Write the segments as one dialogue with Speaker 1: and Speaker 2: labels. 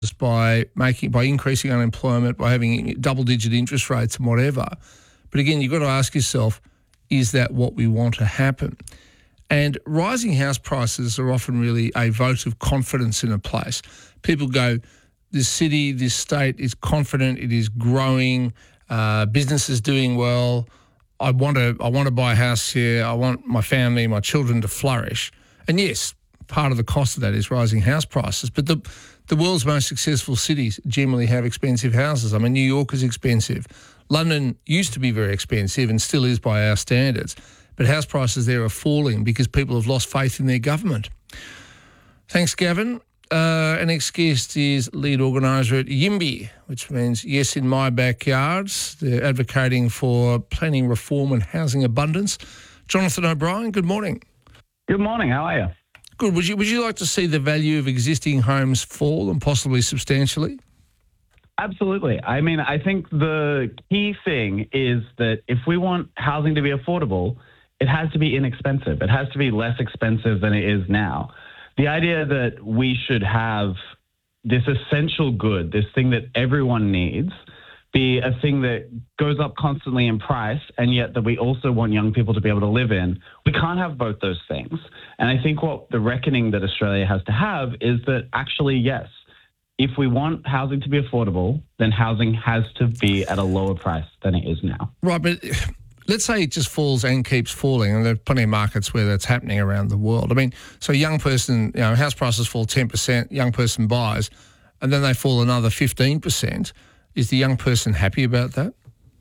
Speaker 1: by increasing unemployment, by having double-digit interest rates and whatever. But again, you've got to ask yourself, is that what we want to happen? And rising house prices are often really a vote of confidence in a place. People go, this city, this state is confident, it is growing, business is doing well. I want to buy a house here. I want my family, my children to flourish. And yes, part of the cost of that is rising house prices. But the world's most successful cities generally have expensive houses. I mean, New York is expensive. London used to be very expensive and still is by our standards. But house prices there are falling because people have lost faith in their government. Thanks, Gavin. Our next guest is lead organiser at YIMBY, which means Yes in My Backyards. They're advocating for planning reform and housing abundance. Jonathan O'Brien, good morning.
Speaker 2: Good morning. How are you?
Speaker 1: Good. Would you like to see the value of existing homes fall and possibly substantially?
Speaker 2: Absolutely. I mean, I think the key thing is that if we want housing to be affordable, it has to be inexpensive. It has to be less expensive than it is now. The idea that we should have this essential good, this thing that everyone needs, be a thing that goes up constantly in price, and yet that we also want young people to be able to live in, we can't have both those things. And I think what the reckoning that Australia has to have is that actually, yes, if we want housing to be affordable, then housing has to be at a lower price than it is now.
Speaker 1: Right, but let's say it just falls and keeps falling, and there are plenty of markets where that's happening around the world. I mean, so a young person, house prices fall 10%, young person buys, and then they fall another 15%. Is the young person happy about that?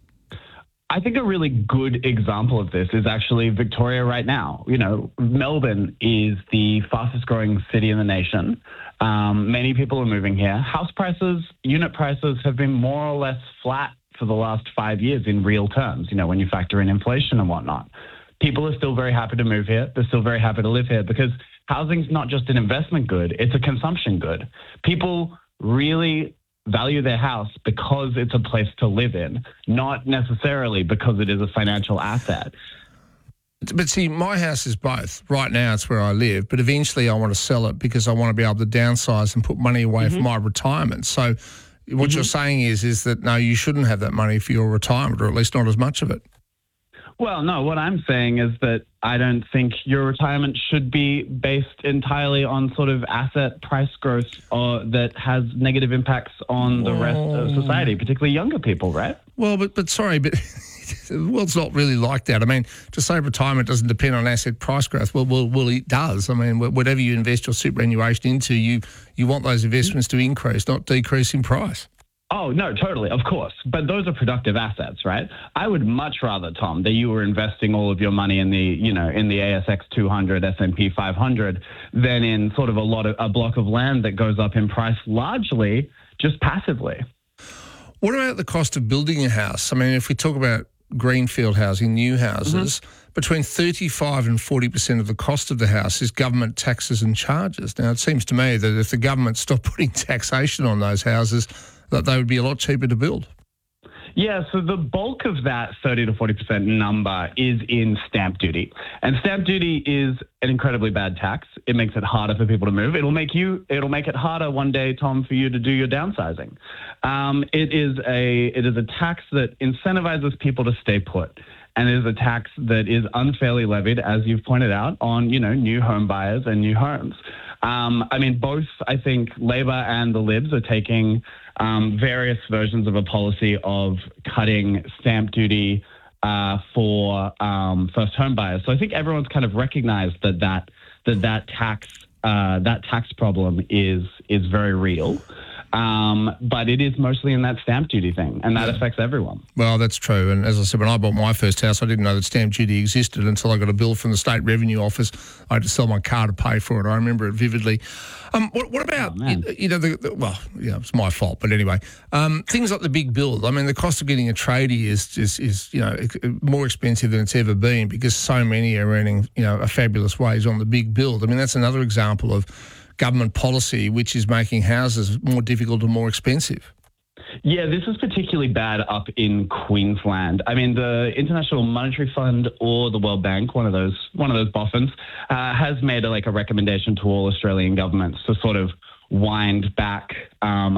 Speaker 2: I think a really good example of this is actually Victoria right now. Melbourne is the fastest growing city in the nation. Many people are moving here. House prices, unit prices have been more or less flat for the last 5 years in real terms, when you factor in inflation and whatnot. People are still very happy to move here. They're still very happy to live here because housing's not just an investment good, it's a consumption good. People really value their house because it's a place to live in, not necessarily because it is a financial asset.
Speaker 1: But see, my house is both. Right now it's where I live, but eventually I want to sell it because I want to be able to downsize and put money away for my retirement. So what you're saying is that, no, you shouldn't have that money for your retirement, or at least not as much of it.
Speaker 2: Well, no, what I'm saying is that I don't think your retirement should be based entirely on sort of asset price growth that has negative impacts on the rest of society, particularly younger people, right?
Speaker 1: Well, but the world's not really like that. I mean, to say retirement doesn't depend on asset price growth, well, it does. I mean, whatever you invest your superannuation into, you want those investments to increase, not decrease in price.
Speaker 2: Oh, no, totally, of course. But those are productive assets, right? I would much rather, Tom, that you were investing all of your money in the ASX 200, S&P 500 than in sort of a block of land that goes up in price largely just passively.
Speaker 1: What about the cost of building a house? I mean, if we talk about greenfield housing, new houses, between 35 and 40% of the cost of the house is government taxes and charges. Now, it seems to me that if the government stopped putting taxation on those houses, that they would be a lot cheaper to build.
Speaker 2: Yeah, so the bulk of that 30 to 40% number is in stamp duty. And stamp duty is an incredibly bad tax. It makes it harder for people to move. It'll make it harder one day, Tom, for you to do your downsizing. It is a tax that incentivizes people to stay put. And it is a tax that is unfairly levied, as you've pointed out, on, new home buyers and new homes. Both, I think, Labor and the Libs are taking various versions of a policy of cutting stamp duty for first home buyers. So I think everyone's kind of recognized that tax problem is very real. But it is mostly in that stamp duty thing, and that affects everyone.
Speaker 1: Well, that's true. And as I said, when I bought my first house, I didn't know that stamp duty existed until I got a bill from the State Revenue Office. I had to sell my car to pay for it. I remember it vividly. What about, it's my fault, but anyway, things like the big build. I mean, the cost of getting a tradie is more expensive than it's ever been because so many are earning, a fabulous wage on the big build. I mean, that's another example of government policy which is making houses more difficult and more expensive.
Speaker 2: Yeah, this is particularly bad up in Queensland. I mean, the International Monetary Fund or the World Bank, one of those boffins, has made a recommendation to all Australian governments to sort of wind back